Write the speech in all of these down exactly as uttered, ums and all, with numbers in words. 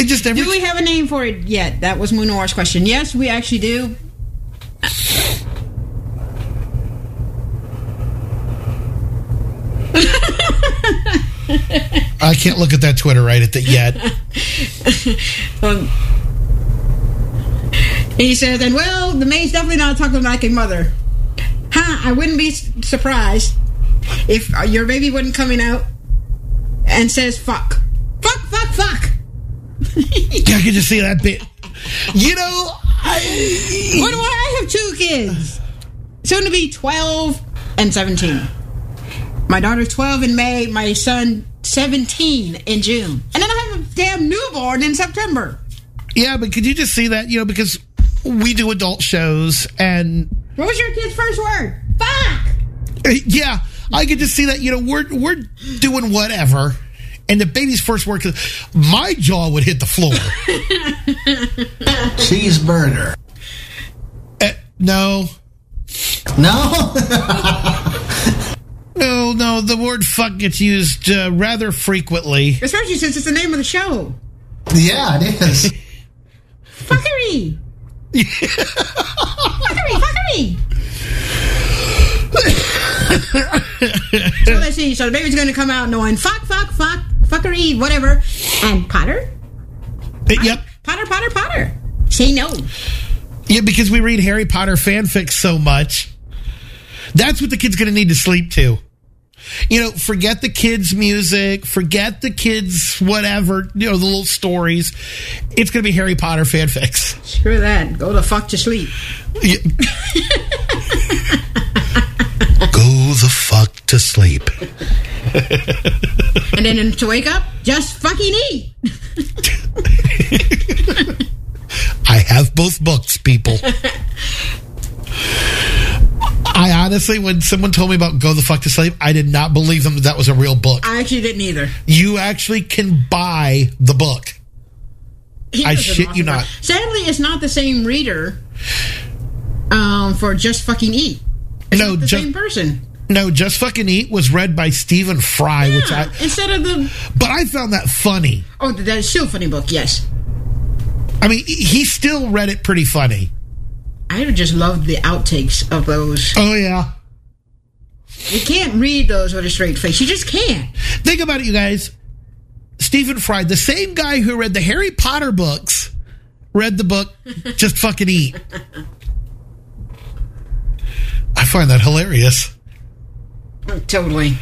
It just every do we have a name for it yet? That was Munor's question. Yes, we actually do. I can't look at that Twitter right at the yet. um, he says, and well, the maid's definitely not talking like a mother. Huh, I wouldn't be surprised if your baby wasn't coming out and says fuck. Fuck, fuck, fuck. Yeah, I can just see that bit. You know, I... What do I have two kids? Soon to be twelve and seventeen. My daughter's twelve in May, my son seventeen in June. And then I have a damn newborn in September. Yeah, but could you just see that? You know, because we do adult shows and... What was your kid's first word? Fuck! Yeah, I could just see that. You know, we're we're doing whatever, and the baby's first word, my jaw would hit the floor. Cheeseburger. Uh, no. No? No, no, the word fuck gets used uh, rather frequently. Especially since it's the name of the show. Yeah, it is. Fuckery! Fuckery, fuckery! So let's see. So the baby's going to come out knowing fuck, fuck, fuck, fuckery, whatever. And Potter? Uh, yep. Potter, Potter, Potter. Say no. Yeah, because we read Harry Potter fanfics so much. That's what the kid's going to need to sleep to. You know, forget the kids' music, forget the kids' whatever, you know, the little stories. It's going to be Harry Potter fanfics. Screw that. Go the fuck to sleep. Yeah. Go the fuck to sleep. And then to wake up, just fucking eat. I have both books, people. I honestly, when someone told me about Go the Fuck to Sleep, I did not believe them that that was a real book. I actually didn't either. You actually can buy the book. He I shit awesome you not. Sadly, it's not the same reader um, for Just Fucking Eat. It's no, not the ju- same person. No, Just Fucking Eat was read by Stephen Fry, Yeah, which I instead of the. But I found that funny. Oh, that is still a funny book. Yes. I mean, he still read it pretty funny. I just loved the outtakes of those. Oh yeah. You can't read those with a straight face. You just can't. Think about it, you guys. Stephen Fry, the same guy who read the Harry Potter books, read the book Just Fucking Eat. I find that hilarious. Totally.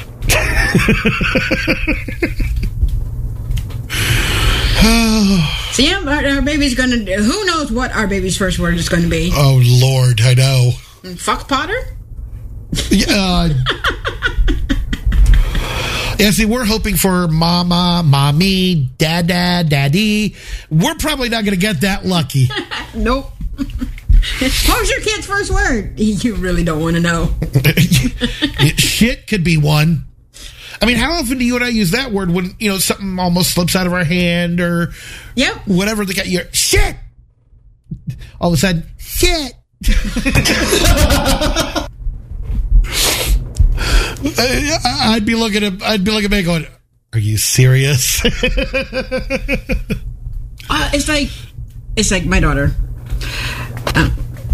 So yeah, our, our baby's gonna. Who knows what our baby's first word is going to be? Oh Lord, I know. Fuck Potter. Yeah. Yeah, see, we're hoping for mama, mommy, dada, daddy. We're probably not going to get that lucky. Nope. What was your kid's first word? You really don't want to know. Shit could be one. I mean, how often do you and I use that word when, you know, something almost slips out of our hand or yep. whatever the guy, you're, shit! All of a sudden, shit! I'd be looking at, I'd be looking at me going, are you serious? uh, it's like, it's like my daughter. Uh,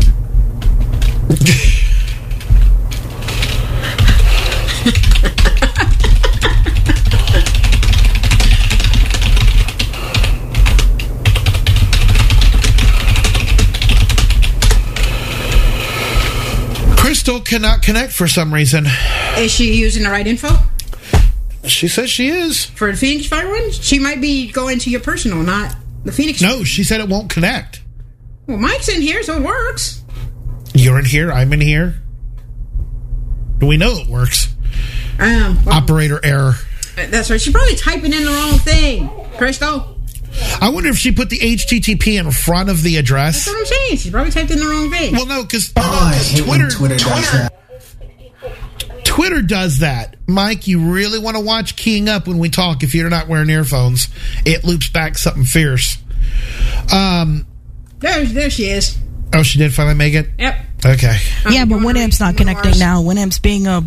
Crystal cannot connect for some reason. Is she using the right info? She says she is. For the Phoenix Fire one? She might be going to your personal, not the Phoenix. No, she said it won't connect. Well, Mike's in here, so it works. You're in here, I'm in here. We know it works. Um, well, Operator error. That's right. She's probably typing in the wrong thing. Crystal? I wonder if she put the H T T P in front of the address. That's what I'm saying. She's probably typed in the wrong thing. Well, no, because Oh, I hate Twitter, when Twitter does that. Twitter does that. Mike, you really want to watch Keying Up when we talk if you're not wearing earphones. It loops back something fierce. Um, There, there she is. Oh, she did finally make it? Yep. Okay. Um, Yeah, but Winamp's not connecting now. Winamp's being a...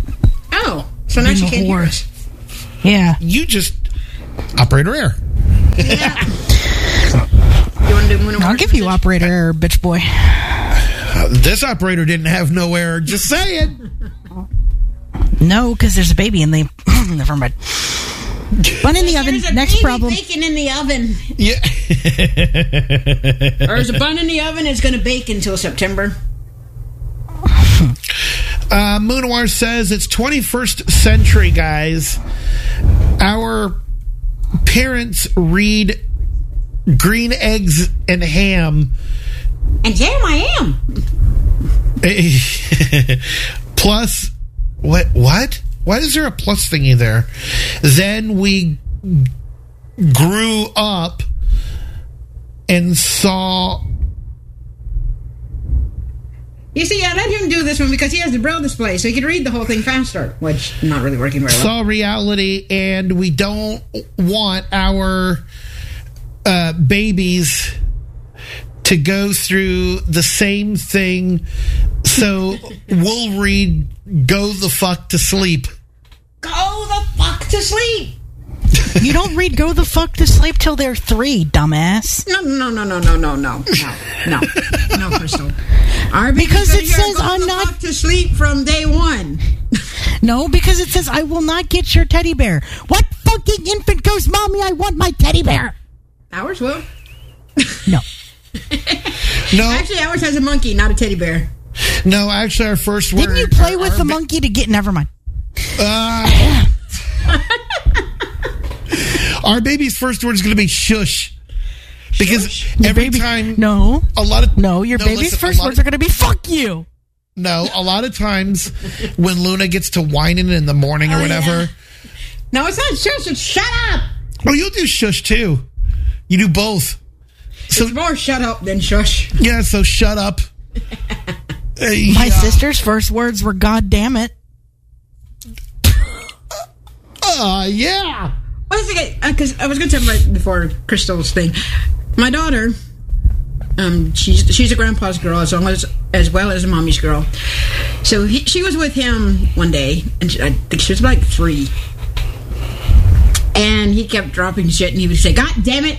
Oh, so now she can't hear us. Yeah. You just... Operator error. Yeah. You want to do Moon I'll give you operator error, bitch boy. Uh, this operator didn't have no error. Just saying. No, because there's a baby in the... Never mind. Bun in the oven. There's a Next baby problem. Bacon in the oven. Yeah. There's a bun in the oven. It's going to bake until September. Uh, Moonawar says it's twenty-first century, guys. Our parents read Green Eggs and Ham. And damn, I am. Plus, what? What? Why is there a plus thingy there? Then we grew up and saw... You see, I let him do this one because he has the Braille display, so he could read the whole thing faster, which not really working very well. Saw reality, and we don't want our uh, babies to go through the same thing, so we'll read Go the Fuck to Sleep. Go the fuck to sleep. You don't read Go the Fuck to Sleep till they're three, dumbass. No, no, no, no, no, no, no, no, no, no, Crystal. Our Because it says go I'm the not- fuck to sleep from day one. No, because it says I will not get your teddy bear. What fucking infant goes, Mommy, I want my teddy bear? Ours will. No. No, Actually, ours has a monkey, not a teddy bear. no. Actually, our first word. Didn't you play our- with our the ba- monkey to get... Never mind. Uh, our baby's first word is going to be shush. Because Your every baby- time, No. a lot of No, your baby's listen, a first lot words of- are going to be fuck you. No, a lot of times when Luna gets to whining in the morning or Oh, whatever. yeah. No, it's not shush, it's shut up. Oh, you'll do shush too. You do both. So It's more shut up than shush. yeah, so shut up. Uh, My yeah. sister's first words were God damn it. Uh, yeah. Well, because I was going to tell you right before Crystal's thing. My daughter, um, she's she's a grandpa's girl as well as as well as a mommy's girl. So he, she was with him one day, and she, I think she was like three. And he kept dropping shit, and he would say, "God damn it!"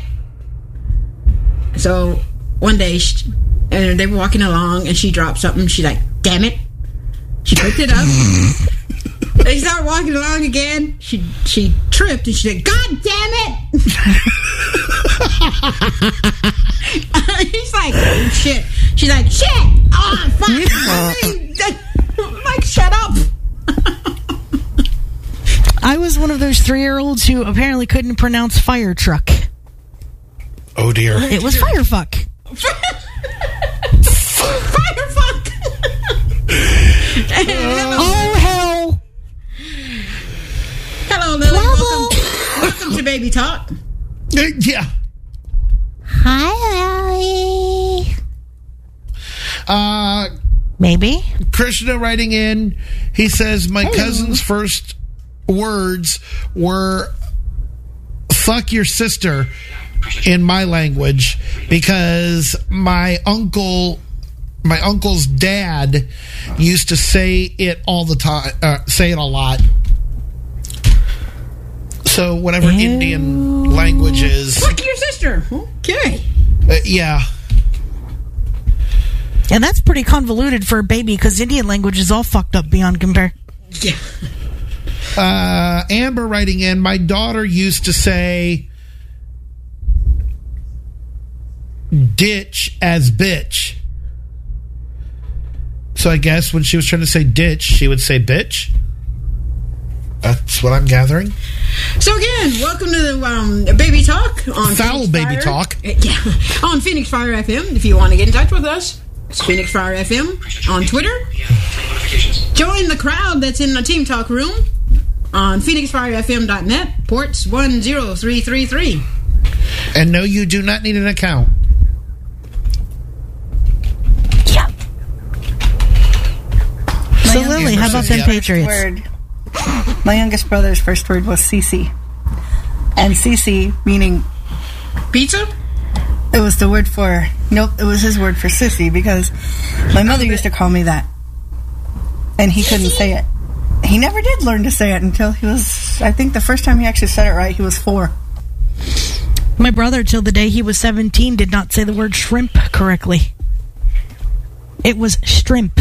So one day, she, and they were walking along, and she dropped something. She's like, "Damn it!" She picked it up. They started walking along again. She she tripped and she said, "God damn it!" He's like, "Oh shit!" She's like, "Shit! Oh fuck!" Like, shut up. I was one of those three-year-olds who apparently couldn't pronounce fire truck. Oh dear. It was fire fuck. Fire fuck. Oh hell! Hello, Lily. Bravo. Welcome, welcome to Baby Talk. Uh, yeah. Hi, Lily. Uh, Maybe. Krishna writing in, he says, my cousin's first words were fuck your sister in my language because my uncle my uncle's dad used to say it all the time, uh, say it a lot. So whatever Ew. Indian language is, Fuck your sister. Okay. uh, yeah. And that's pretty convoluted for a baby because Indian language is all fucked up beyond compare. Yeah. Uh, Amber writing in, my daughter used to say ditch as bitch. So I guess when she was trying to say ditch, she would say bitch. That's what I'm gathering. So again, welcome to the um, Baby Talk on Foul Phoenix Baby Fire. Talk. Uh, Yeah, on Phoenix Fire F M. If you want to get in touch with us, it's Phoenix Fire F M on Twitter. Join the crowd that's in the Team Talk room on phoenix fire f m dot net, ports one zero three three three. And no, you do not need an account. Yeah. So Lily, how about them Yeah. Patriots? Word. My youngest brother's first word was Cece. And Cece meaning, Pizza? it was the word for, nope, it was his word for sissy because my mother used to call me that. And he couldn't say it. He never did learn to say it until he was, I think the first time he actually said it right, he was four. My brother, till the day he was seventeen, did not say the word shrimp correctly. It was shrimp.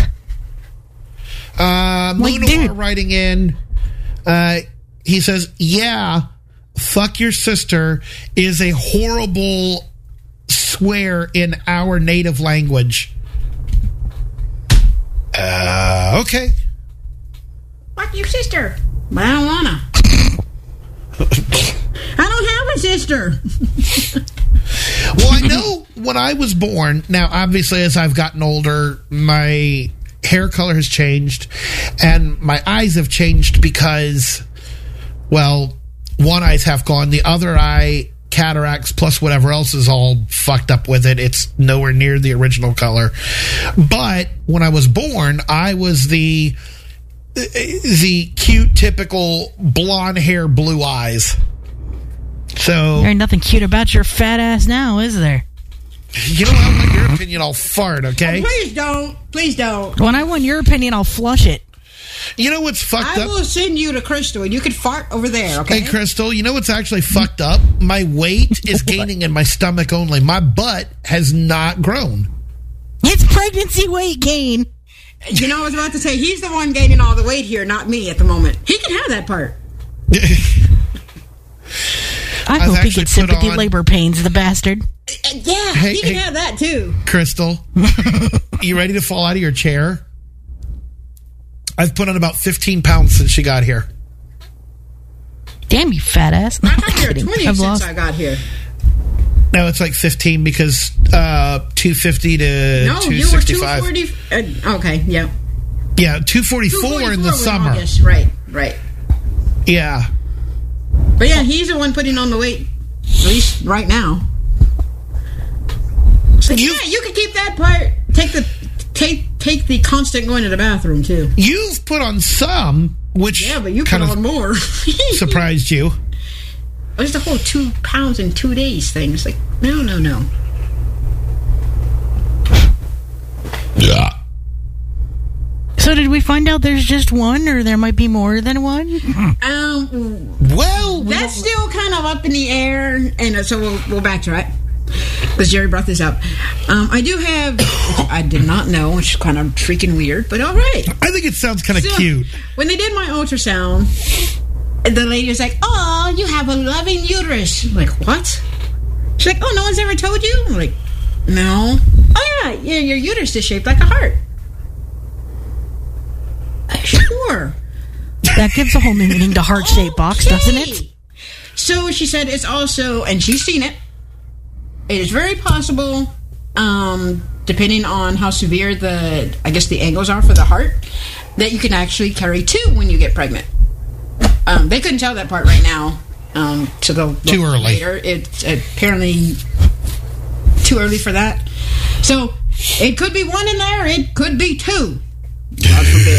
Uh, Like, Moonawar dude. writing in, uh, he says, yeah, fuck your sister is a horrible swear in our native language. Uh, okay. Fuck your sister. But I don't wanna. I don't have a sister. Well, I know when I was born, now obviously as I've gotten older, my hair color has changed and my eyes have changed because, well, one eye's half gone, the other eye, cataracts plus whatever else is all fucked up with it. It's nowhere near the original color. But when I was born, I was the the cute, typical blonde hair, blue eyes. So, There ain't nothing cute about your fat ass now, is there? you know, I'll let your opinion all fart, okay? Please don't. Please don't. When I want your opinion, I'll flush it. You know what's fucked I up? will send you to Crystal and you can fart over there, okay? Hey, Crystal, you know what's actually fucked up? My weight is gaining in my stomach only. My butt has not grown. It's pregnancy weight gain. You know, I was about to say, he's the one gaining all the weight here, not me at the moment. He can have that part. I I've hope he actually gets put sympathy on- labor pains, the bastard. Uh, yeah, Hey, he can hey. have that too. Crystal, you ready to fall out of your chair? I've put on about fifteen pounds since she got here. Damn, you fat ass. I thought you were twenty I've since lost. I got here. No, it's like fifteen because uh, two fifty to No, two you were two sixty-five. forty. Uh, okay, yeah. Yeah, two forty-four in the was summer. August. Right, right. Yeah. But yeah, he's the one putting on the weight, at least right now. So You- yeah, you can keep that part. Take the take take the constant going to the bathroom too. You've put on some, which Yeah, but you put kind on of more. surprised you. It's the whole two pounds in two days thing. It's like no, no, no. Yeah. So did we find out there's just one, or there might be more than one? Um, Well, we that's don't- still kind of up in the air, and uh, so we'll, we'll backtrack because Jerry brought this up. Um, I do have, which I did not know, which is kind of freaking weird, but all right. I think it sounds kind of So, cute. When they did my ultrasound, the lady was like, "Oh, you have a loving uterus." I'm like, what? She's like, "Oh, no one's ever told you?" I'm like, "No." "Oh yeah, yeah, your uterus is shaped like a heart." Sure. That gives a whole new meaning to heart-shaped box, doesn't it? Okay. So she said it's also, and she's seen it, it is very possible, um, depending on how severe the, I guess the angles are for the heart, that you can actually carry two when you get pregnant. Um, they couldn't tell that part right now. Um, so they'll look Too early. later. It's apparently too early for that. So it could be one in there. It could be two. God forbid.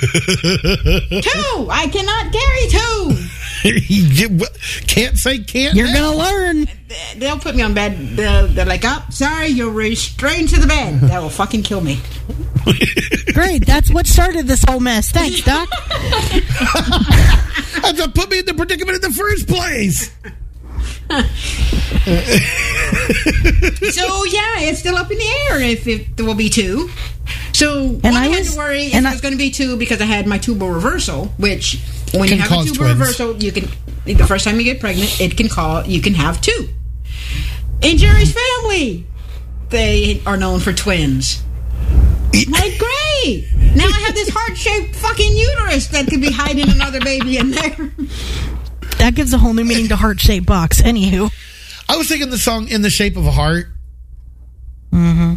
Two. I cannot carry two. You can't say can't. You're now. gonna learn. They'll put me on bed. They're, they're like, "Oh, sorry, you're restrained to the bed." That will fucking kill me. Great, that's what started this whole mess. Thanks, Doc. That's what put me in the predicament in the first place. So yeah, it's still up in the air if it will be two. So one, I, I had was- to worry if and it I- was going to be two because I had my tubal reversal, which when Can you have a cause tubal twins. reversal, you can the first time you get pregnant, it can call you can have two. In Jerry's family, they are known for twins. Like, great! Now I have this heart-shaped fucking uterus that could be hiding another baby in there. That gives a whole new meaning to heart-shaped box. Anywho. I was thinking the song "In the Shape of a Heart." Uh,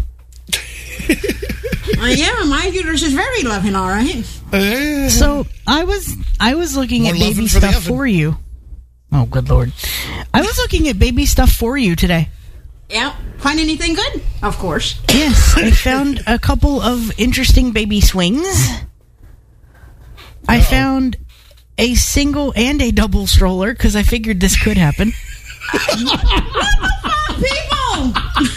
yeah, my uterus is very loving, all right. Uh, So I was I was looking More at loving baby for the stuff oven. for you. Oh, good lord! I was looking at baby stuff for you today. Yeah, find anything good? Of course. Yes, I found a couple of interesting baby swings. I found a single and a double stroller because I figured this could happen. People!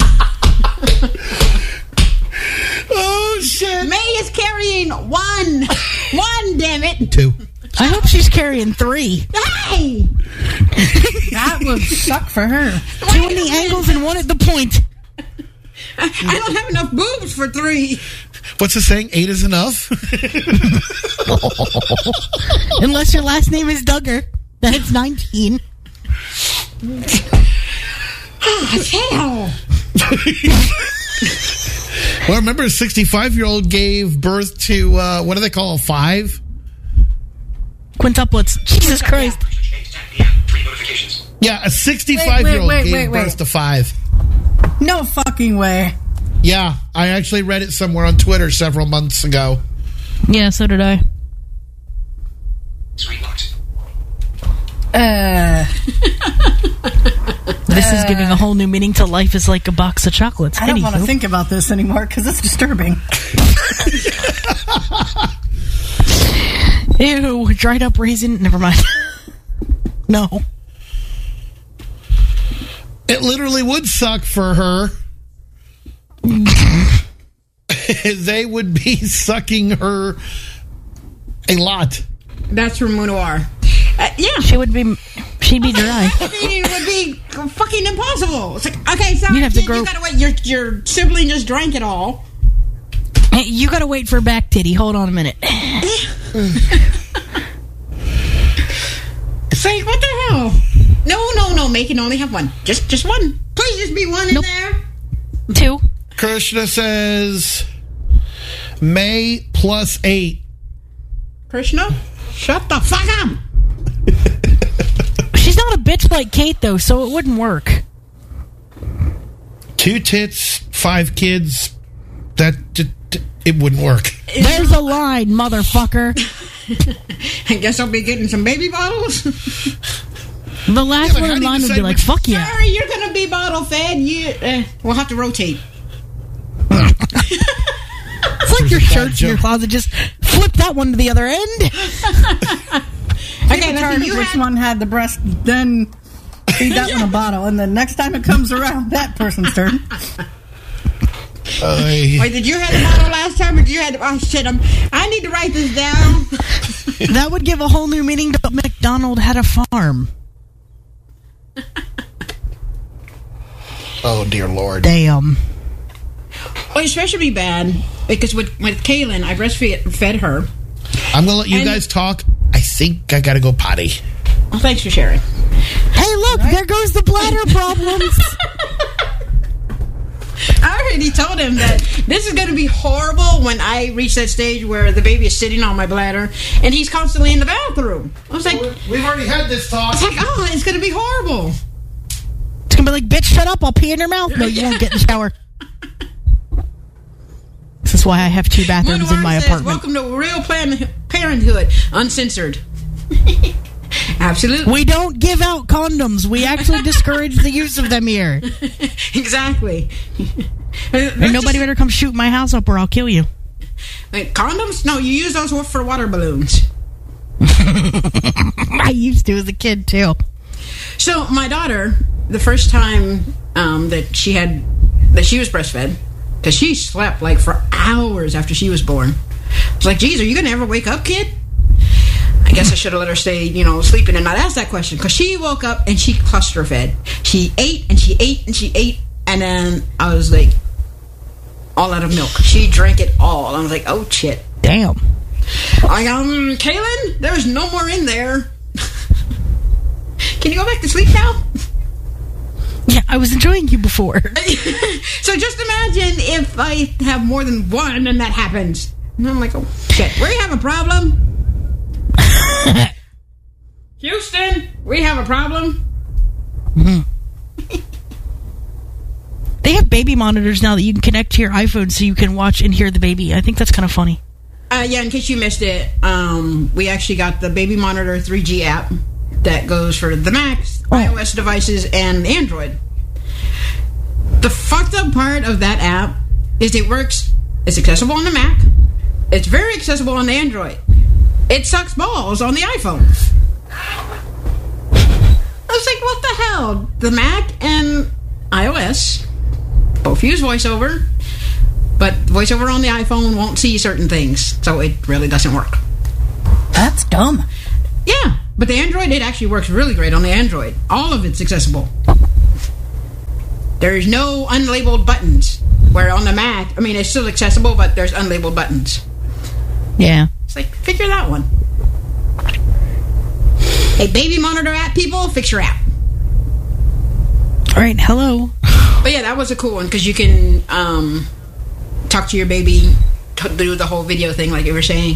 oh shit! May is carrying one. One, damn it. Two. I hope she's carrying three. Hey! That would suck for her. Two in the angles and one at the point. I don't have enough boobs for three. What's the saying? Eight is enough? Unless your last name is Duggar. Then it's nineteen. Hell. Well, remember a sixty-five-year-old gave birth to, uh, what do they call, five? Quintuplets. Jesus Christ. Yeah, a sixty-five-year-old Wait, wait, gave wait, wait, birth wait. to five. No fucking way. Yeah, I actually read it somewhere on Twitter several months ago. Yeah, so did I. Uh, This is giving a whole new meaning to life is like a box of chocolates. I don't want to Anywho. think about this anymore because it's disturbing. Ew, dried up raisin. Never mind. No. It literally would suck for her. They would be sucking her a lot. That's from Munoir. Uh, yeah. She would be, she'd be dry. I mean, it would be fucking impossible. It's like, okay, sorry, You'd have to kid, grow- you gotta wait. Your, your sibling just drank it all. Hey, you gotta wait for back titty. Hold on a minute. It's like, what the hell? No, no, no, make it only have one. Just just one. Please just be one in Nope. there. Two. Krishna says May plus eight. Krishna, shut the fuck up. She's not a bitch like Kate, though, so it wouldn't work. Two tits, five kids. That d- d- it wouldn't work. There's a line, motherfucker. I guess I'll be getting some baby bottles. The last Yeah, but one how in do you line would be decide like, which- fuck yeah. Sorry, you're gonna be bottle fed. You, uh, we'll have to rotate. It's like your There's a bad shirts in your joke. closet. Just flip that one to the other end. Okay, listen, determine you which had- one had the breast, then feed that one a bottle, and then next time it comes around, that person's turn. I- Wait, did you have the bottle last time, or did you have? Oh shit! I'm, I need to write this down. That would give a whole new meaning to McDonald had a farm. oh dear Lord. Damn. Well, especially bad because with with Kaylin, I breastfed fed her. I'm gonna let you And- guys talk. I think I gotta go potty. Well, thanks for sharing. Hey, look, there goes the bladder problems. I already told him that this is going to be horrible when I reach that stage where the baby is sitting on my bladder and he's constantly in the bathroom. I was like, We've already had this talk. it's like, oh, it's going to be horrible. It's gonna be like, bitch, shut up, I'll pee in your mouth. No, you won't get in the shower. This is why I have two bathrooms in my says, apartment. welcome to Real Plan- Parenthood, uncensored. Absolutely. We don't give out condoms. We actually discourage the use of them here. Exactly. And nobody better come shoot my house up or I'll kill you. Like, condoms? No, you use those for water balloons. I used to as a kid, too. So my daughter, the first time um, that she had that she was breastfed, because she slept like for hours after she was born. I was like, geez, are you gonna ever wake up, kid? I guess I should have let her stay, you know, sleeping and not ask that question, because she woke up and she cluster fed. She ate and she ate and she ate, and then I was like, all out of milk. She drank it all. I was like, oh shit. Damn. I um, Kaylin, there's no more in there. Can you go back to sleep now? Yeah, I was enjoying you before. So just imagine if I have more than one and that happens. And I'm like, oh shit, we have a problem. Houston, we have a problem. They have baby monitors now that you can connect to your iPhone so you can watch and hear the baby. I think that's kind of funny. Uh, yeah, in case you missed it, um, we actually got the Baby Monitor three G app that goes for the Macs, Oh. iOS devices, and Android. The fucked up part of that app is it works, it's accessible on the Mac, it's very accessible on the Android. It sucks balls on the iPhone. I was like, what the hell? The Mac and iOS both use VoiceOver, but VoiceOver on the iPhone won't see certain things, so it really doesn't work. That's dumb. Yeah, But the Android, it actually works really great on the Android. All of it's accessible. There's no unlabeled buttons. Where on the Mac, I mean, it's still accessible, but there's unlabeled buttons. Yeah. It's like, figure that one. Hey, baby monitor app, people, fix your app. All right, hello. But yeah, that was a cool one because you can um, talk to your baby, t- do the whole video thing like you were saying.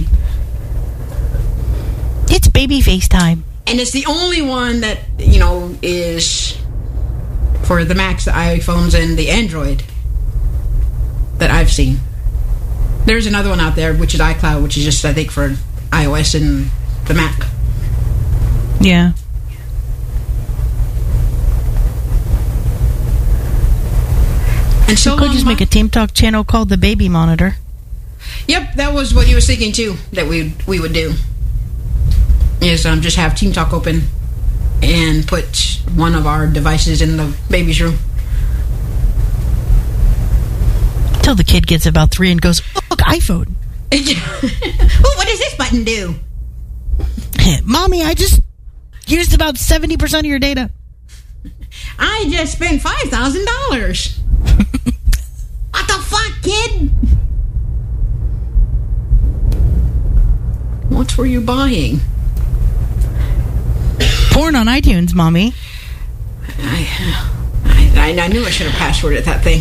It's baby FaceTime. And it's the only one that, you know, is for the Macs, the iPhones, and the Android that I've seen. There's another one out there, which is iCloud, which is just, I think, for iOS and the Mac. Yeah. And so You could just long, make a Team Talk channel called the Baby Monitor. Yep, that was what he was thinking too, that we we would do. Is um, just have Team Talk open and put one of our devices in the baby's room. Till the kid gets about three and goes, oh, look, iPhone. Oh, what does this button do? Mommy, I just used about seventy percent of your data. I just spent five thousand dollars. What the fuck, kid? What were you buying? Porn on iTunes, Mommy. I, I, I knew I should have passworded that thing.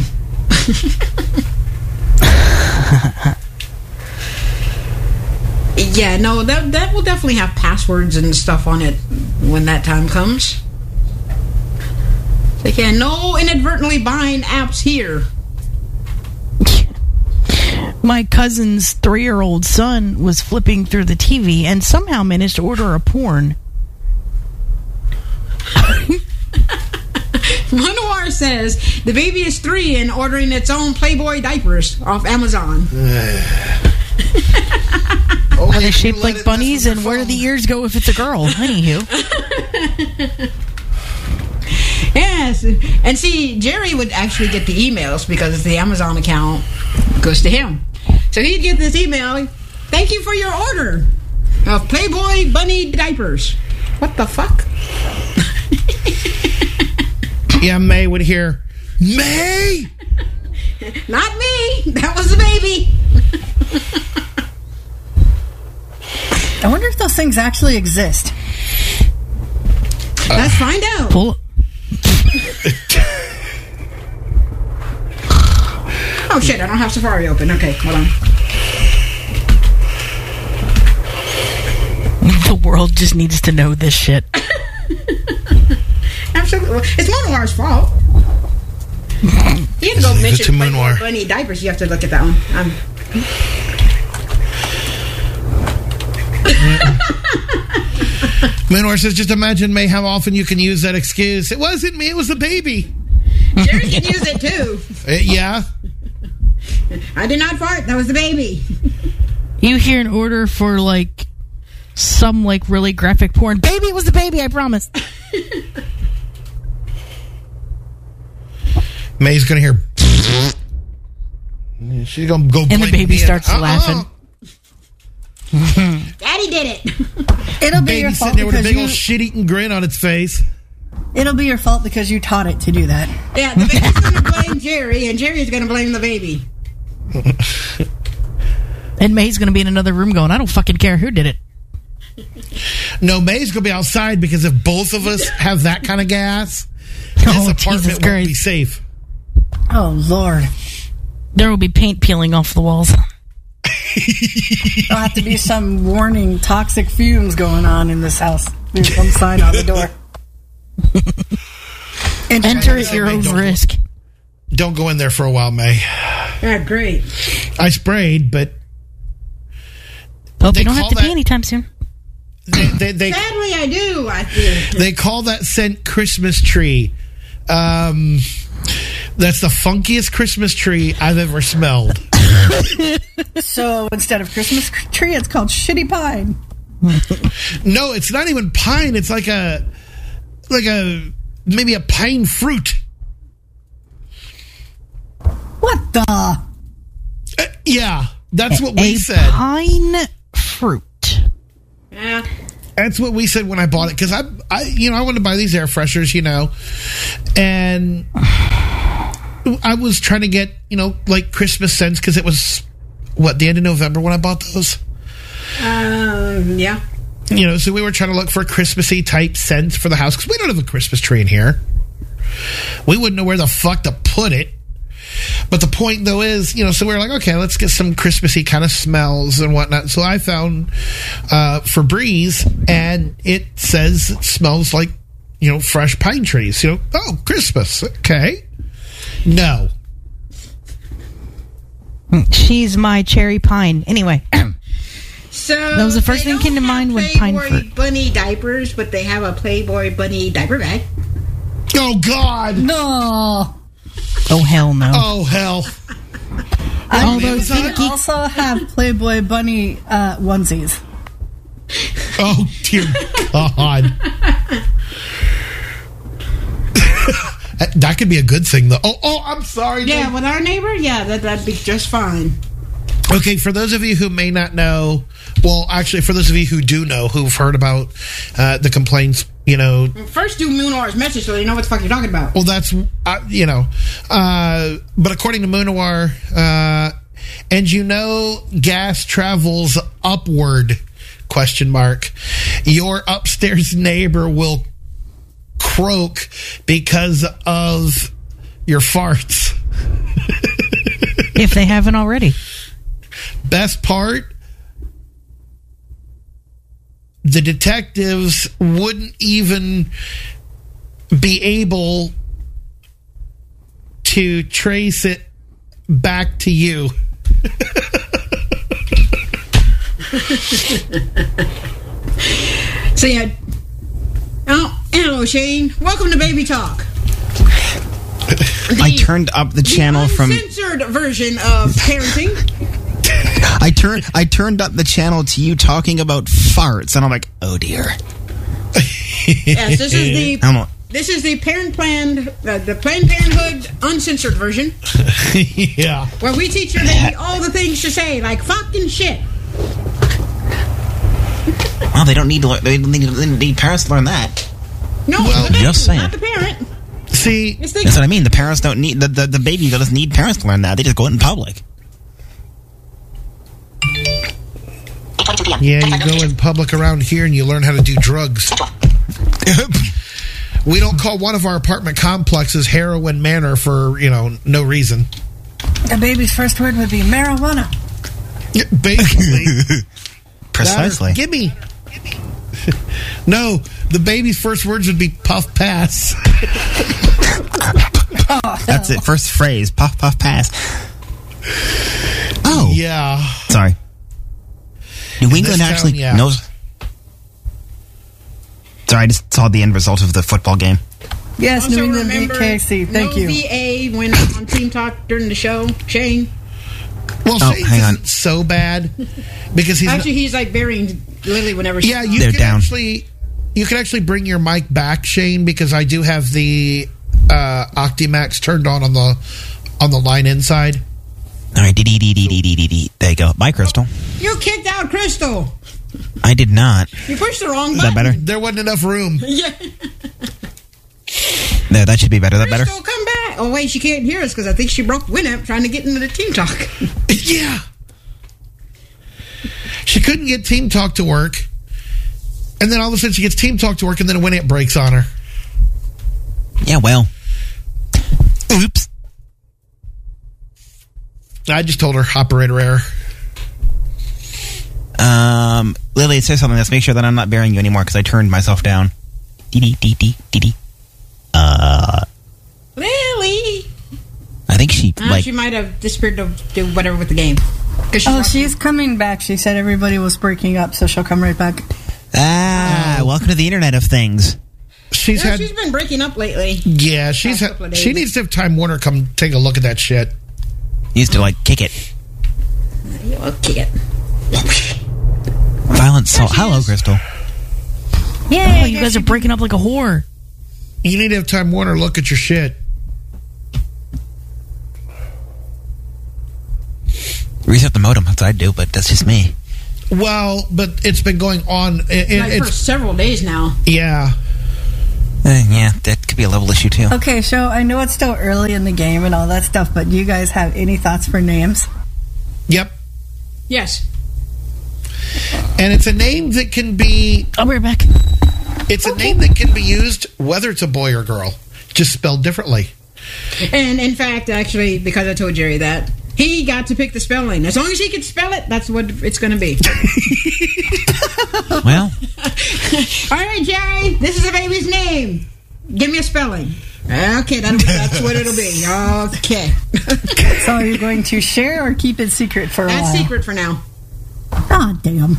Yeah, no, that that will definitely have passwords and stuff on it when that time comes. Like, yeah, no inadvertently buying apps here. My cousin's three-year-old son was flipping through the T V and somehow managed to order a porn. Manoir says the baby is three and ordering its own Playboy diapers off Amazon. Are they shaped like bunnies, and where do the ears go if it's a girl? Anywho. Yes, and see, Jerry would actually get the emails because the Amazon account goes to him. So he'd get this email, thank you for your order of Playboy bunny diapers. What the fuck? Yeah, May would hear, May! Not me. That was the baby. I wonder if those things actually exist. Let's find out. Pull. Oh shit, I don't have Safari open. Okay, hold on. The world just needs to know this shit. Absolutely. It's Manoir's fault. You have to go Leave it mention to Playboy Manoir. bunny diapers. You have to look at that one. Um, Manor says, just imagine, May, how often you can use that excuse. It wasn't me, it was the baby. Jerry can use it too. Uh, yeah. I did not fart. That was the baby. You hear an order for, like, some, like, really graphic porn. Baby, it was the baby, I promise. May's going to hear... She's going to go And the blame baby me. starts Uh-uh. laughing. Daddy did it. It'll be your Baby fault sitting there with a because big you, old shit-eating grin on its face. it'll be your fault because you taught it to do that. Yeah, the baby's going to blame Jerry, and Jerry's going to blame the baby. And May's going to be in another room going, I don't fucking care who did it. No, May's going to be outside because if both of us have that kind of gas, this Oh, apartment Jesus won't Christ. be safe. Oh, Lord. There will be paint peeling off the walls. There'll have to be some warning toxic fumes going on in this house. There's some sign on the door. Enter at your own Don't- risk. Don't go in there for a while, May. Yeah, great. I sprayed, but Hope They you don't have call to that- pee anytime soon. they they, they, Sadly, I do. I feel. they call that scent Christmas tree. Um, that's the funkiest Christmas tree I've ever smelled. So instead of Christmas tree, it's called shitty pine. No, it's not even pine. It's like a like a maybe a pine fruit. What the? Uh, yeah, that's what we a said. pine fruit. Yeah. That's what we said when I bought it, because I, I, you know, I wanted to buy these air fresheners, you know, and I was trying to get, you know, like Christmas scents, because it was what, the end of November when I bought those. Um, yeah. You know, so we were trying to look for Christmassy type scents for the house, because we don't have a Christmas tree in here. We wouldn't know where the fuck to put it. But the point, though, is, you know, so we were like, okay, let's get some Christmassy kind of smells and whatnot. So I found uh, Febreze, and it says it smells like, you know, fresh pine trees. You know, oh, Christmas. Okay. No. She's my cherry pine. Anyway. So that was the first thing that came to mind when pine Playboy fruit. Bunny diapers, but they have a Playboy Bunny diaper bag. Oh, God. No. Oh, hell no. Oh, hell. I those we are- also have Playboy Bunny uh, onesies. Oh, dear God. That could be a good thing, though. Oh, oh, I'm sorry. Yeah, Dave. with our neighbor, yeah, that, that'd be just fine. Okay, for those of you who may not know, well, actually, for those of you who do know, who've heard about uh, the complaints, you know, First, do Moonwar's message so they know what the fuck you're talking about. well, that's, uh, you know, uh, but according to Moonawar, uh, and you know, gas travels upward, question mark, your upstairs neighbor will croak because of your farts. If they haven't already. Best part, the detectives wouldn't even be able to trace it back to you. So, yeah. Oh, hello, Shane. Welcome to Baby Talk. I turned up the channel from. Uncensored version of parenting. I turned. I turned up the channel to you talking about farts, and I'm like, oh dear. Yes, this is the I don't know. this is the Parent Planned, uh, the Planned Parenthood uncensored version, Yeah. where we teach your baby all the things to say, like fucking shit. Well, they don't need to. learn- They don't need, they don't need parents to learn that. No, Well, the baby, just saying. not the parent. See, It's the, That's what I mean. The parents don't need the the, the baby doesn't need parents to learn that. They just go out in public. yeah, you go in public around here and you learn how to do drugs. We don't call one of our apartment complexes Heroin Manor for, you know, no reason. The baby's first word would be marijuana. Yeah, basically. Precisely. That or, gimme. No, the baby's first words would be puff pass. That's it. First phrase. Puff puff pass. Oh, Yeah. sorry. New England this town, actually yeah. knows. Sorry, I just saw the end result of the football game. Yes, also New England beat remember, K C. Thank no you. V A when on Team Talk during the show. Shane. Well, Oh, Shane's hang on. isn't so bad because he's Actually, he's like burying Lily whenever she's yeah. on. You They're can down. actually you can actually bring your mic back, Shane, because I do have the uh, Optimax turned on on the on the line inside. All right, dee dee dee dee dee dee dee dee. There you go. Bye, Crystal. You kicked out Crystal. I did not. You pushed the wrong Is button. that better? There wasn't enough room. Yeah. There, that should be better. That better. Crystal, come back. Oh, wait, she can't hear us because I think she broke Winamp trying to get into the Team Talk. Yeah. She couldn't get Team Talk to work. And then all of a sudden she gets Team Talk to work and then a Winamp breaks on her. Yeah. Well. Oops. I just told her operator error. Um, Lily, say something. Let's make sure that I'm not burying you anymore because I turned myself down. Dee dee dee dee dee dee. Uh, Lily. I think she Ah, like. she might have disappeared to do whatever with the game. 'Cause she's Oh, watching- she's coming back. She said everybody was breaking up, so she'll come right back. Ah, welcome to the Internet of Things. She's Yeah, had she's been breaking up lately. yeah, she's Past had, couple of days. she needs to have Time Warner come take a look at that shit. Used to like kick it. Okay. Violent soul. she Hello, is. Crystal. Yeah, you guys are breaking up like a whore. You need to have Time Warner look at your shit. Reset the modem. That's what I do, but that's just me. Well, but it's been going on. It, Like for it's several days now. yeah. Uh, yeah, that could be a level issue too. Okay, so I know it's still early in the game and all that stuff, but do you guys have any thoughts for names? Yep. Yes. And it's a name that can be. I'll be right back. It's a name that can be used whether it's a boy or girl, just spelled differently. And in fact, actually, because I told Jerry that, he got to pick the spelling. As long as he could spell it, that's what it's going to be. Well, All right, Jerry, this is the baby's name. Give me a spelling. Okay, that'll, that's what it'll be. Okay. So are you going to share or keep it secret for a That's while? secret for now. Ah, damn.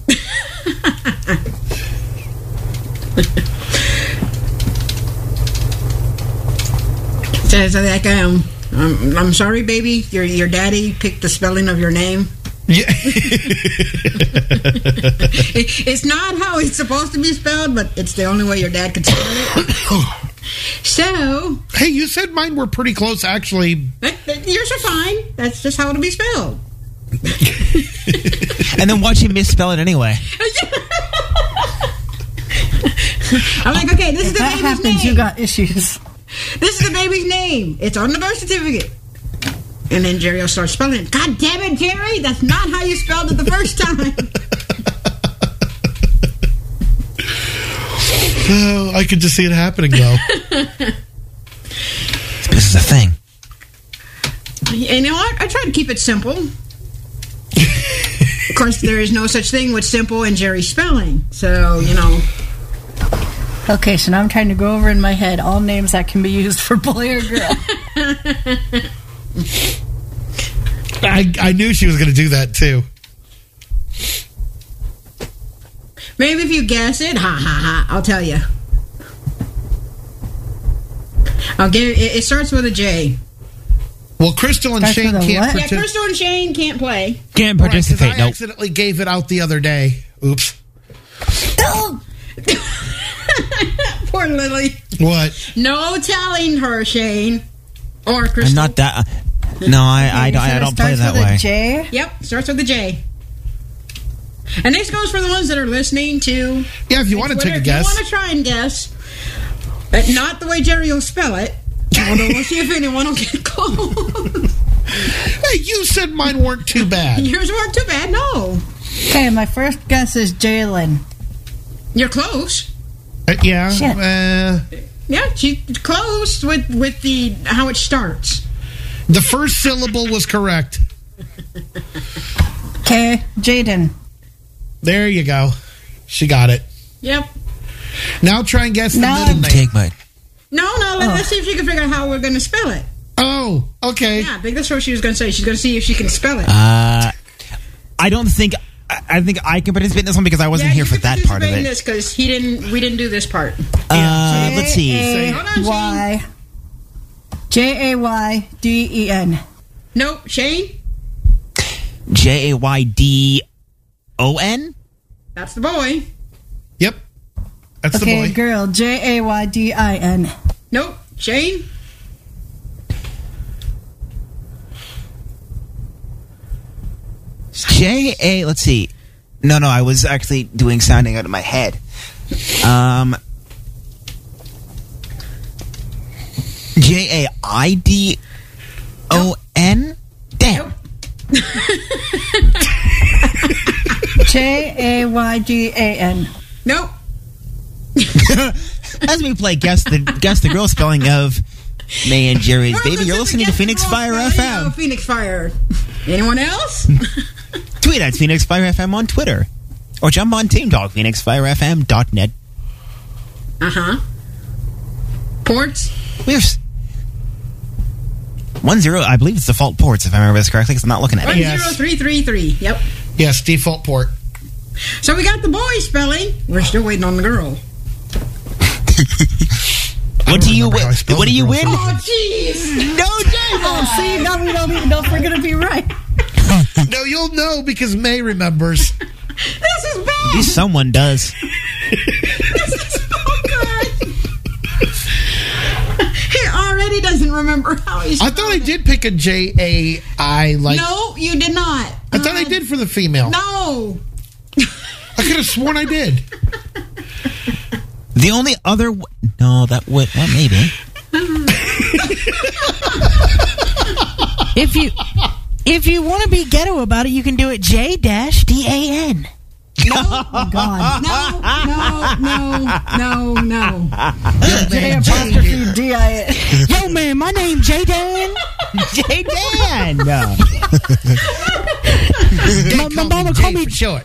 Says like, um, um, I'm sorry, baby. Your your daddy picked the spelling of your name. Yeah. It, it's not how it's supposed to be spelled, but it's the only way your dad could spell it. So, Hey, you said mine were pretty close, actually. that, that, yours are fine. That's just how it'll be spelled. and then watch him misspell it anyway. I'm like, okay, this is If the that baby's happens, name. you got issues. This is the baby's name. It's on the birth certificate. And then Jerry will start spelling it. God damn it, Jerry! That's not how you spelled it the first time. Oh, I could just see it happening, though. This is a thing. And you know what? I try to keep it simple. Of course, there is no such thing with simple and Jerry spelling. So, you know. Okay, so now I'm trying to go over in my head all names that can be used for boy or girl. I, I knew she was going to do that, too. Maybe if you guess it, ha ha ha, I'll tell you. I'll give it, it starts with a J. Well, Crystal and That's Shane with a can't what? Yeah, participate. Crystal and Shane can't play. Can't Right, 'cause participate. I Nope. accidentally gave it out the other day. Oops. Poor Lily. What? No telling her, Shane. Or Crystal. I'm not that. Uh, no, I I, You don't- said I it don't play starts that with way. a J? Yep, starts with a J. And this goes for the ones that are listening to. Yeah, if you want to Twitter. take a If guess. you want to try and guess, but not the way Jerry will spell it. Although we'll see if anyone will get close. Hey, you said mine weren't too bad. Yours weren't too bad, no. Okay, my first guess is Jalen. You're close. Uh, yeah. Shit. Uh, Yeah, she's close with, with the how it starts. the first syllable was correct. Okay, Jaden. There you go. She got it. Yep. Now try and guess the Now middle I'm name. Take my. No, no, let, Oh. let's see if she can figure out how we're going to spell it. Oh, okay. Yeah, I think that's what she was going to say. She's going to see if she can spell it. Uh, I don't think. I, I think I can participate in this one because I wasn't yeah, here you for can that part of participate in it. this because he didn't. We didn't do this part. Uh, let's see. J Hold on, A Y. J A Y D E N. Nope, Shane. J A Y D O N. That's the boy. Yep. That's Okay, the boy. girl. J A Y D I N. Nope, Shane. J A. Let's see. No, no, I was actually doing sounding out of my head. Um. J A I D O N. Damn. J A Y D A N. Nope. As we play guess the guess the girl spelling of May and Jerry's Well, baby, let's you're just listening to guess Phoenix the wrong Fire spelling. F Oh, M. Phoenix Fire. Anyone else? Tweet at Phoenix Fire F M on Twitter, or jump on Team Talk Phoenix Fire F M dot net. Uh huh. Ports. We have s- one zero. I believe it's default ports if I remember this correctly, because I'm not looking at One it. Yes. zero three three three. Yep. Yes, default port. So we got the boy spelling. We're still waiting on the girl. What do you remember how I win? spelled What do the you girl. win? Oh, jeez. No, Oh, see, now we don't even know if we're going to be right. No, you'll know because May remembers. This is bad. At least someone does. This is so good. He already doesn't remember how he's. I thought I did pick a J A I like. No, you did not. I thought I did for the female. No. I could have sworn I did. The only other... W- no, that would... Well, maybe. If you if you want to be ghetto about it, you can do it J dash D A N. No, oh God. No, no, no, no, no. J apostrophe D I N. Yo, man, my name J Dan. J Dan. No. They My- my call mama me call Jay me- for short.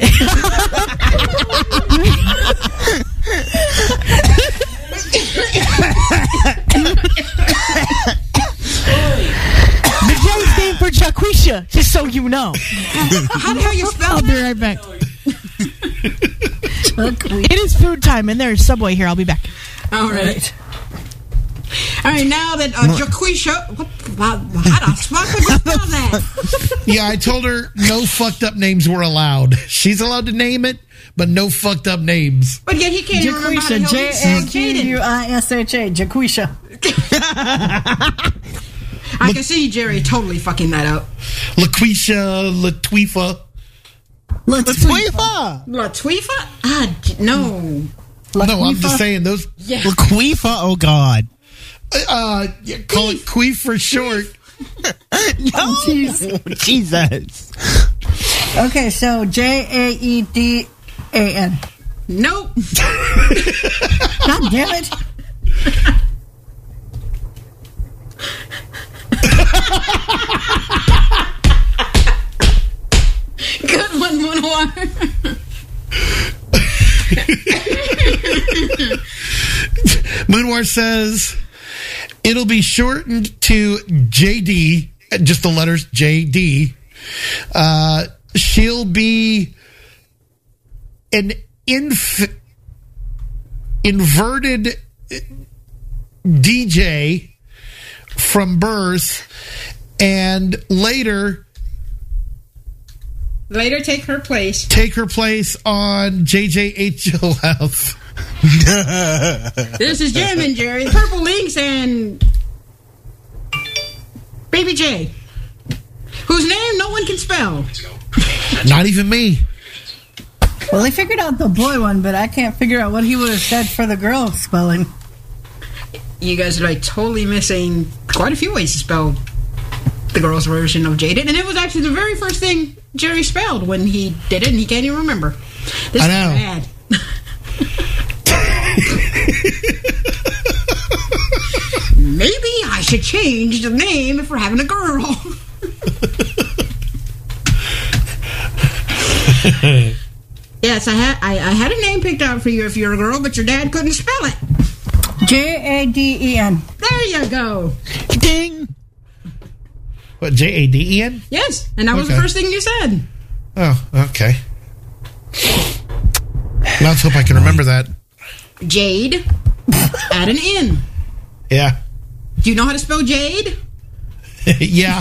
The J stand for Jaquisha, just so you know. How the hell you spell I'll be that? right back. It is food time, and there's Subway here. I'll be back. All right. All right, now that uh, Jaquisha, what, how the fuck would you spell that? Yeah, I told her no fucked up names were allowed. She's allowed to name it, but no fucked up names. But yet he can't even remember how the Jaquisha. hell J he A spelled Q U Jaden. I S H A. Jaquisha. I can see Jerry totally fucking that up. LaQuisha, Latweefa. Latifa. Latweefa? Ah, j- no. No, I'm just saying those. Yeah. Laquifa. Oh God. Uh, yeah, call it Queef for short. No. Jesus. Okay, so J A E D A N. Nope. God damn it. Good one, Moonwar. Moonwar says it'll be shortened to J D, just the letters J D. Uh, she'll be an inf- inverted D J from birth, and later Later, take her place. take her place on J J H O F. This is Jim and Jerry, Purple Links, and Baby J, whose name no one can spell. Not even me. Well, he figured out the boy one, but I can't figure out what he would have said for the girl spelling. You guys are like totally missing quite a few ways to spell the girl's version of Jaded, and it was actually the very first thing Jerry spelled when he did it, and he can't even remember. This I know. is bad. Maybe I should change the name if we're having a girl. Yes, I had I, I had a name picked out for you if you're a girl, but your dad couldn't spell it. J A D E N. There you go. Ding. What, J A D E N? Yes, and that was Okay. the first thing you said. Oh, okay. Let's hope I can remember that. Jade, add an N. Yeah. Do you know how to spell Jade? Yeah.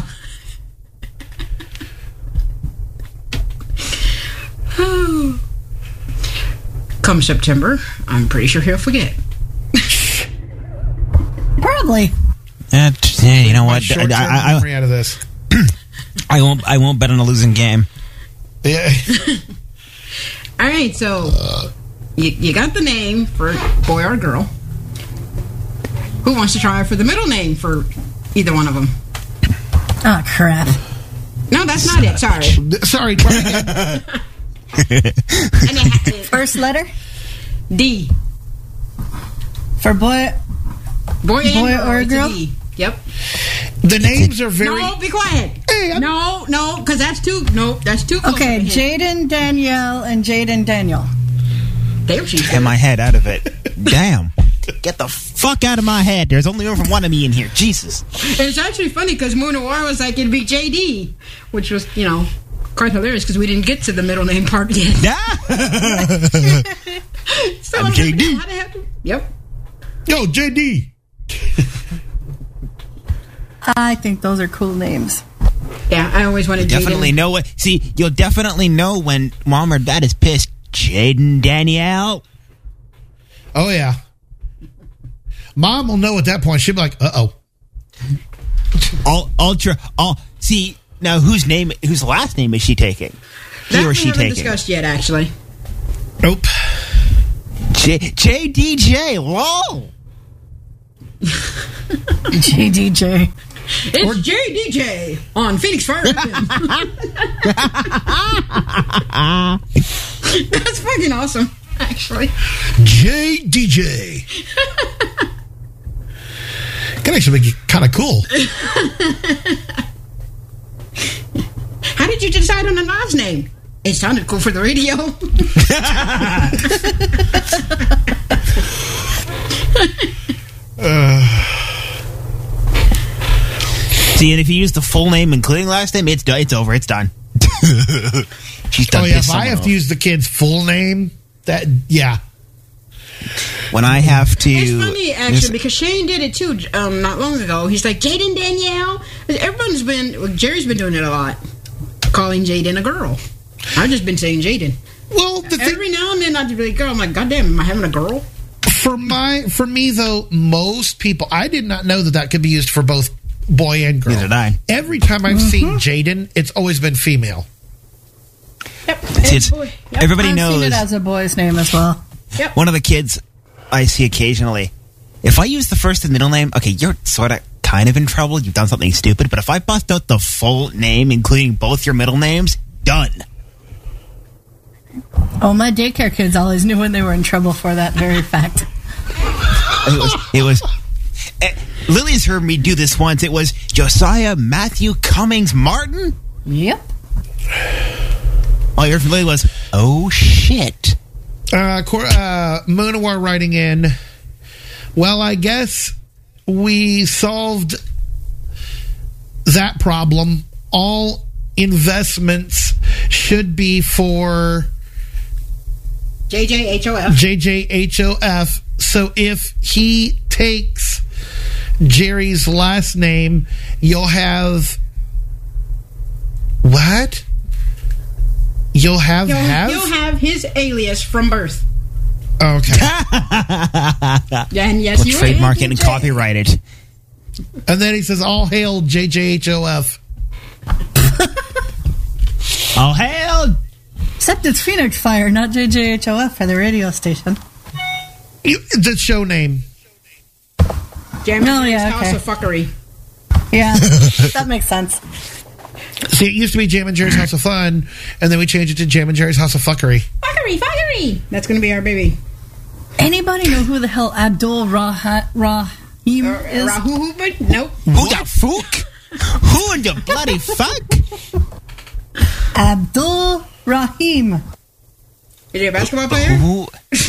Come September, I'm pretty sure he'll forget. Probably. Uh, t- yeah, you know My what? short-term I, I, memory out of this. I, I won't. I won't bet on a losing game. Yeah. All right, so you, you got the name for boy or girl. Who wants to try for the middle name for either one of them? Oh, crap. No, that's not it. Sorry. Sorry, try again. And it ha- First letter D. for boy. Boy, and Boy girl, or it's a girl? D. Yep. The names are very. No, be quiet. Hey, I'm- no, no, because that's too. No, that's too. Close Okay, of a hint. Jaden Danielle and Jaden Daniel. There she Get is. my head out of it. Damn. Get the fuck out of my head. There's only room for one of me in here. Jesus. It's actually funny because Moonawar was like, it'd be J D, which was, you know, quite hilarious because we didn't get to the middle name part yet. So I'm I was J like, D. how the heck do- Yep. Yo, J D. I think those are cool names. Yeah, I always wanted Definitely Jaden. know what. See, you'll definitely know when mom or dad is pissed. Jaden Danielle. Oh, yeah. Mom will know at that point. She'll be like, uh oh. All ultra. All see now. Whose name? Whose last name is she taking? He That or we she haven't taking? discussed yet, actually. Nope. J J D J. Lol. J D J. It's J D J on Phoenix Fire F M. That's fucking awesome, actually. J D J. Could actually make it kind of cool. How did you decide on a last name? It sounded cool for the radio. uh, See, and if you use the full name including last name, it's done. It's over. It's done. She's done. oh yeah, pissed if I someone have off. to use the kid's full name, that yeah. When I have to, It's funny, actually, because Shane did it too um, not long ago. He's like, Jaden Danielle. Everyone's been, well, Jerry's been doing it a lot, calling Jaden a girl. I've just been saying Jaden. Well, the thing, Every now and then I'd be like, girl, I'm like, goddamn, am I having a girl? for my for me though, most people, I did not know that that could be used for both boy and girl. Neither did I. Every time I've seen Jaden, it's always been female. Yep. See, it's- Boy. Yep. everybody I've knows seen it as a boy's name as well. Yep. one of the kids I see occasionally. If I use the first and middle name, okay, you're sort of kind of in trouble. You've done something stupid. But if I bust out the full name, including both your middle names, done. Oh, my daycare kids always knew when they were in trouble for that very fact. It was. It was eh, Lily's heard me do this once. It was Josiah Matthew Cummings Martin. Yep. All you heard from Lily was, "Oh shit." Uh, Cor- uh, Moonawar writing in, well, I guess we solved that problem. All investments should be for J J H O F. J J H O F. So if he takes Jerry's last name, you'll have what? You'll have You'll have? you'll have his alias from birth. Okay. And yes, We'll you trademark will. it and copyright it. And then he says, all hail J J H O F. Oh hell! Except it's Phoenix Fire, not J J H O F for the radio station. You, the show name. Jam No, yeah, House okay. of Fuckery. Yeah, that makes sense. See, it used to be Jam and Jerry's House of Fun, and then we changed it to Jam and Jerry's House of Fuckery. Fuckery, fuckery. That's going to be our baby. Anybody know who the hell Abdul Rah- Rahim Uh, is? Rahu, but nope. Who the fuck? Who in the bloody fuck? Abdul Rahim. Is he a basketball player? Who?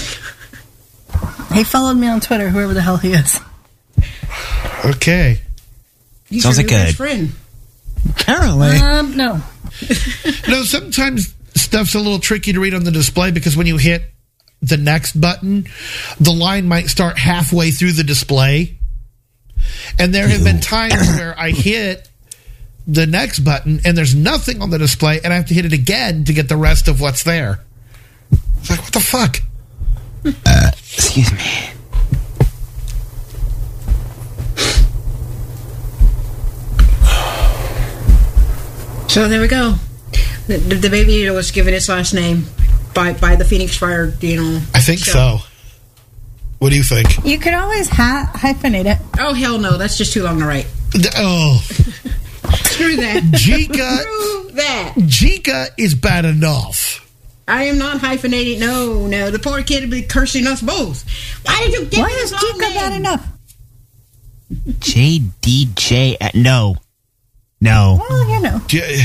He followed me on Twitter, whoever the hell he is. Okay. He's Sounds your like new good. best friend. Apparently. Um, no. No, sometimes stuff's a little tricky to read on the display because when you hit the next button, the line might start halfway through the display. And there have been times where I hit the next button and there's nothing on the display and I have to hit it again to get the rest of what's there. It's like, what the fuck? Uh, excuse me. So there we go. The, the, the baby was given its last name by by the Phoenix Fire, you know. I think so. What do you think? You could always ha- hyphenate it. Oh, hell no. That's just too long to write. The- Oh, Screw that. Jika, Screw that. Jika is bad enough. I am not hyphenating. No, no. The poor kid would be cursing us both. Why did you give Why me is this long Chica name? bad enough? J D J. At, no. No. Well, you know. J-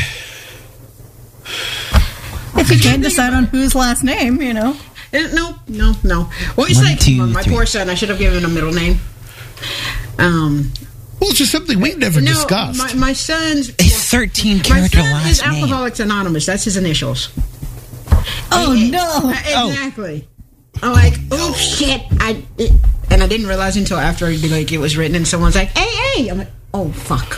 If you can't decide on whose last name, you know. Uh, No, no, no. Well, it's One, like two, my three. poor son. I should have given him a middle name. Um, Well, it's just something we've never no, discussed. my, my son's A thirteen my character son is last name. Alcoholics Anonymous. That's his initials. Oh, Eh, no. uh, Exactly. I'm like, oh shit! I it, and I didn't realize until after like it was written, and someone's like, "Hey, hey!" I'm like, "Oh fuck!"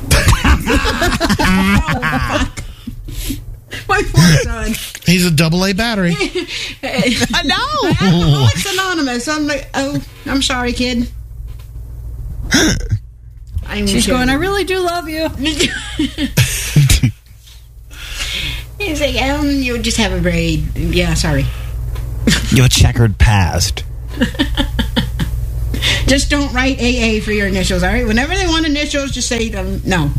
oh fuck! My poor son. He's a double A battery. I know. Alcoholics Anonymous. I'm like, oh, I'm sorry, kid. I'm She's sure. going, I really do love you. He's like, um, you just have a very, yeah, sorry. You have a checkered past. Just don't write A A for your initials, all right? Whenever they want initials, just say um, no.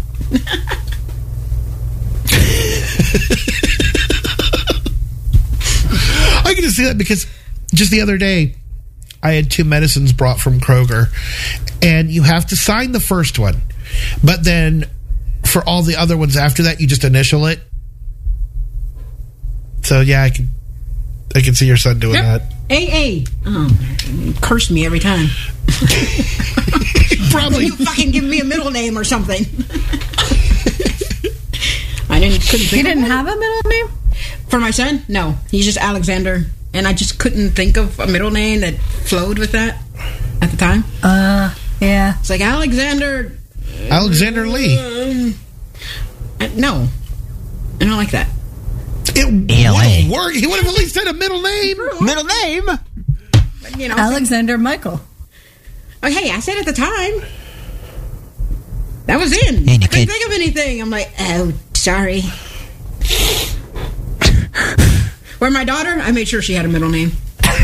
I can just see that because just the other day, I had two medicines brought from Kroger, and you have to sign the first one, but then for all the other ones after that, you just initial it. So yeah, I can, I can see your son doing Yep. that. A A. Oh, curse me every time. Probably. You fucking give me a middle name or something. I didn't. Couldn't think You of didn't one. have a middle name? For my son? No, he's just Alexander, and I just couldn't think of a middle name that flowed with that at the time. Uh, yeah. It's like Alexander. Alexander Lee. Um, uh, no, I don't like that. It would A L A. have worked. He would have at least had a middle name. Middle name? But, you know, Alexander Michael. oh, hey, I said at the time. That was in. Hey, I Nick, couldn't hey. think of anything. I'm like, oh, sorry. Where my daughter, I made sure she had a middle name.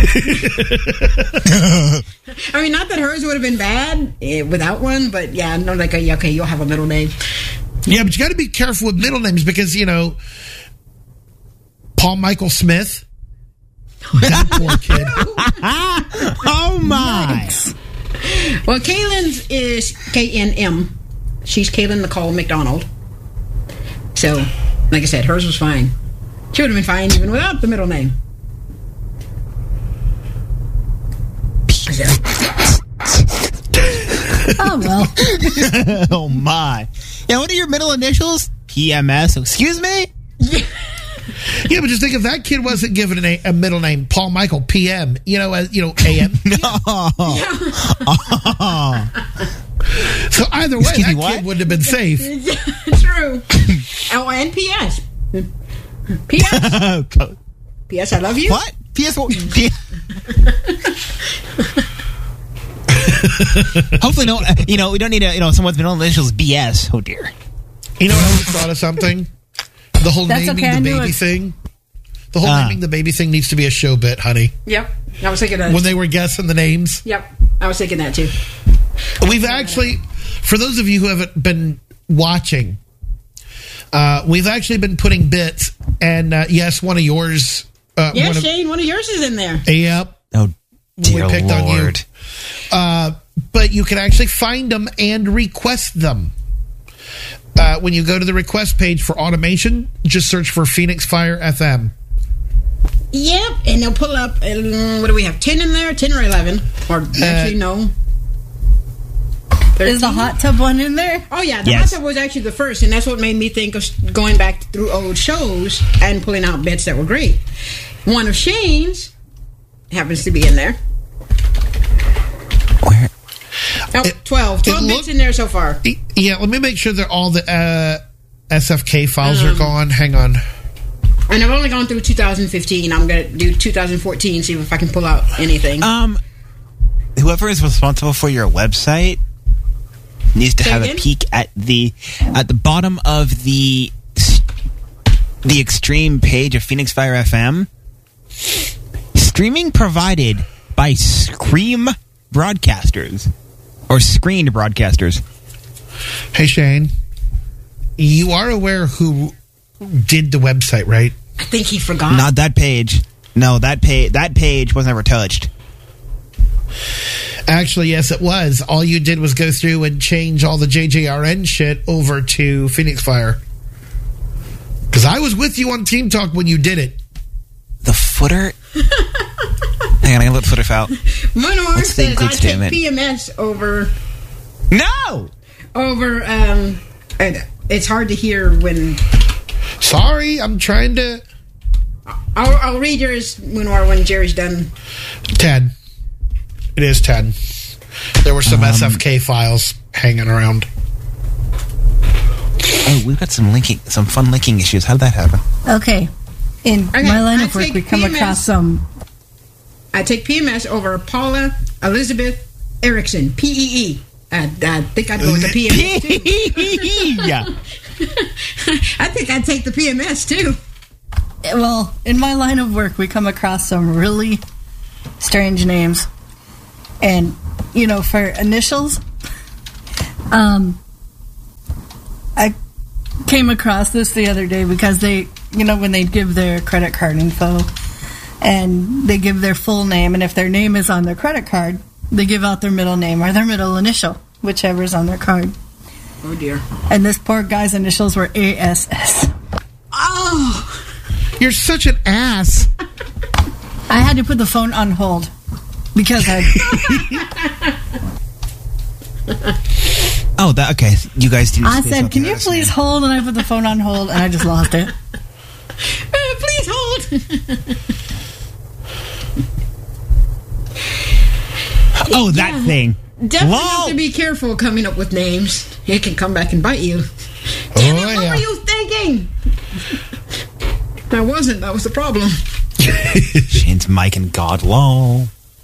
I mean, not that hers would have been bad eh, without one, but yeah, no, like, uh, yeah, okay, you'll have a middle name. Yeah, but you got to be careful with middle names because, you know, Paul Michael Smith. That poor kid. Oh my! Well, Kaylin's is K N M. She's Kaylin Nicole McDonald. So, like I said, hers was fine. She would have been fine even without the middle name. So, Oh, well. Oh my! Yeah, what are your middle initials? P M S. Excuse me? Yeah, but just think if that kid wasn't given a, na- a middle name, Paul Michael P M, you know, as you know, A M. So either way, Excuse that me, what? kid wouldn't have been safe. true. Oh, and P S. P S. P S. I love you. What? P S. P- Hopefully, no. uh, You know, we don't need a. You know, someone's middle initials B S. Oh dear. You know what? I just thought of something. The whole That's naming okay, I the knew baby it. thing. The whole Ah. naming the baby thing needs to be a show bit, honey. Yep. I was thinking that. When they were guessing the names. Yep. I was thinking that too. We've actually, for those of you who haven't been watching, uh, we've actually been putting bits, and uh, yes, one of yours. Uh, Yeah, one of, Shane, one of yours is in there. Yep. Oh dear we picked on you. Lord. Uh, but you can actually find them and request them. Uh, when you go to the request page for automation, just search for Phoenix Fire F M. Yep. And they'll pull up, um, what do we have, ten in there? ten or eleven? Or actually, no. Is the hot tub one in there? Oh, yeah. The Yes. hot tub was actually the first, and that's what made me think of going back through old shows and pulling out bits that were great. One of Shane's happens to be in there. Where? Oh, It- twelve. twelve it bits look- in there so far. E- Yeah, let me make sure that all the uh, S F K files Um, are gone. Hang on. And I've only gone through two thousand fifteen. I'm going to do two thousand fourteen, see if I can pull out anything. Um, whoever is responsible for your website needs to Say have again? a peek at the at the bottom of the the extreme page of Phoenix Fire F M. Streaming provided by Scream Broadcasters or Screened Broadcasters. Hey, Shane. You are aware who did the website, right? I think he forgot. Not that page. No, that page that page was never touched. Actually, yes, it was. All you did was go through and change all the J J R N shit over to Phoenix Fire. Because I was with you on Team Talk when you did it. The footer. Hang on, I gotta let the footer out. Moonor What's the says I include take statement? P M S over No. over. Um, and it's hard to hear when. Sorry, I'm trying to... I'll, I'll read yours, Moonor, when Jerry's done. ten. It is ten. There were some Um, S F K files hanging around. Oh, we've got some linking, some fun linking issues. How did that happen? Okay. In Okay, my line I of work, take we come P M S. across some. I take P M S over Paula Elizabeth Erickson, P E E. I, I think I'd go with the P M S too. Yeah. I think I'd take the P M S too. well, in my line of work, we come across some really strange names. And, you know, for initials, um, I came across this the other day because they, you know, when they give their credit card info and they give their full name, and if their name is on their credit card, they give out their middle name or their middle initial, whichever is on their card. Oh, dear. And this poor guy's initials were A S S. Oh! You're such an ass. I had to put the phone on hold because I... Oh, that okay. You guys didn't. I say said, something can you else, please man. hold? And I put the phone on hold, and I just lost it. Uh, please hold. Oh, that Yeah. thing. Definitely Lol. have to be careful coming up with names. It can come back and bite you. Damn Oh, it, what yeah. were you thinking? I wasn't. That was the problem. Shane's Mike and God. Lol.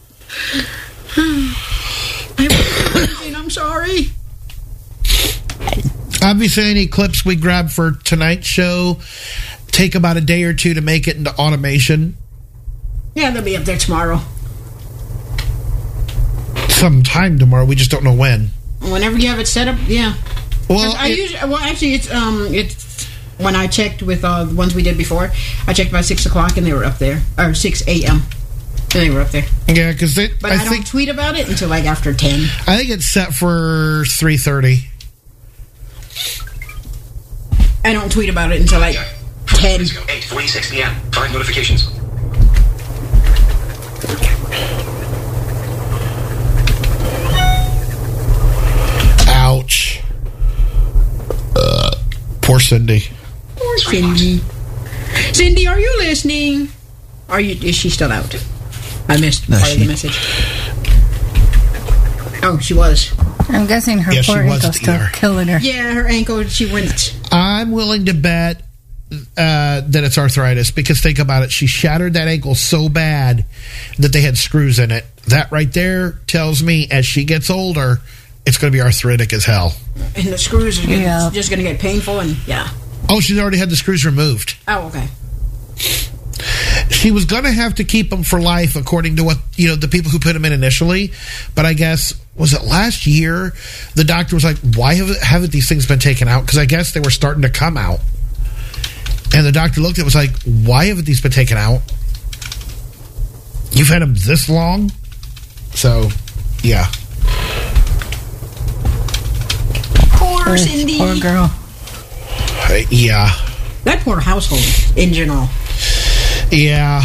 I wasn't thinking, I'm sorry. Obviously, any clips we grab for tonight's show take about a day or two to make it into automation. Yeah, they'll be up there tomorrow. Sometime tomorrow, we just don't know when. Whenever you have it set up, yeah. Well, I it- usually, well, actually, it's um, it's when I checked with uh, the ones we did before. I checked by six o'clock and they were up there, or six a.m. and they were up there. yeah, because But I, I, don't think tweet about it until like after ten. I think it's set for three thirty. I don't tweet about it until like ten. eight forty-six p.m. Five notifications. Ouch. Uh, poor Cindy. Poor Cindy. Cindy, are you listening? Are you? Is she still out? I missed No, part of she- the message. Oh, she was. I'm guessing her Yeah, she poor was ankle's at the still E R. killing her. Yeah, her ankle. She went. I'm willing to bet uh, that it's arthritis because think about it. She shattered that ankle so bad that they had screws in it. That right there tells me as she gets older, it's going to be arthritic as hell. And the screws are gonna, Yeah. just going to get painful. And yeah. Oh, she's already had the screws removed. Oh, okay. She was going to have to keep them for life, according to what, you know, the people who put them in initially. But I guess, was it last year? The doctor was like, why have, haven't these things been taken out? Because I guess they were starting to come out. And the doctor looked at it was like, why haven't these been taken out? You've had them this long? So, yeah. Poor Poor, Cindy. poor girl. Uh, yeah. That poor household in general. Yeah.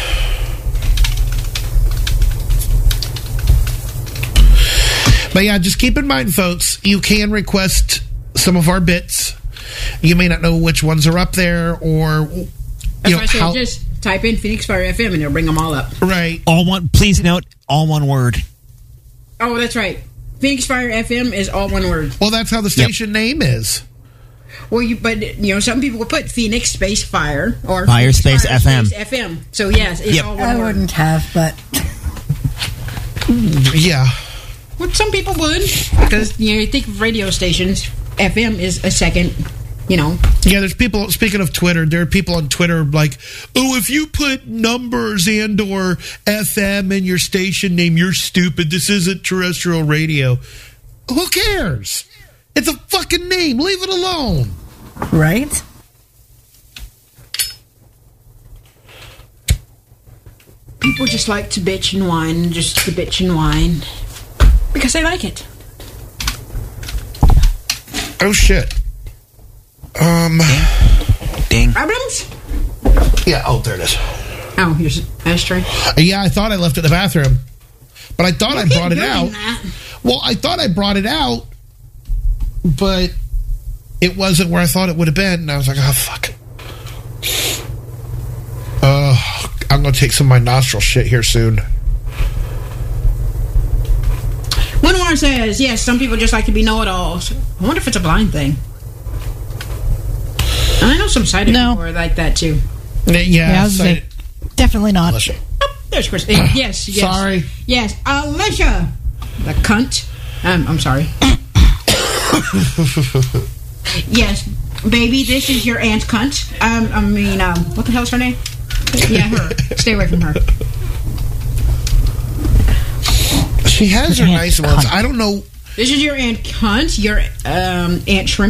But yeah, just keep in mind, folks, you can request some of our bits. You may not know which ones are up there or, you That's know, why I said how. just type in Phoenix Fire F M and it'll bring them all up. Right. All one. Please note, all one word. Oh, that's right. Phoenix Fire F M is all one word. Well, that's how the station name is. Well, you but you know some people would put Phoenix Space Fire or Fire Phoenix space F M. Space F M. So yes, it's Yep. all one I word. wouldn't have, but Yeah. Well, some people would because you know you think of radio stations. F M is a second. You know, Yeah, there's people, speaking of Twitter, there are people on Twitter like, oh, if you put numbers and or F M in your station name, you're stupid. This isn't terrestrial radio. Who cares? It's a fucking name. Leave it alone. right? people just like to bitch and whine, just to bitch and whine because they like it. Oh, shit. Um, Ding. Problems? yeah, oh, there it is. Oh, here's an ashtray. Yeah, I thought I left it in the bathroom, but I thought I Keep brought it doing out. that. Well, I thought I brought it out, but it wasn't where I thought it would have been. And I was like, oh, fuck. Uh, I'm going to take some of my nostril shit here soon. Winwar says, yes, some people just like to be know-it-alls. I wonder if it's a blind thing. And I know some sighted No. people are like that, too. Yeah, Yeah, I was so- like, definitely not. Alicia. Oh, there's Chris. Eh, yes, yes. Sorry. Yes, Alicia. The cunt. Um, I'm sorry. Yes, baby, this is your Aunt Cunt. Um, I mean, um, what the hell's her name? Yeah, her. Stay away from her. She has her Aunt nice ones. Cunt. I don't know. This is your Aunt Cunt, your um, Aunt Shrimp